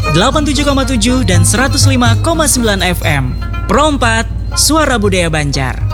87,7 dan 105,9 FM. Pro 4, Suara Budaya Banjar.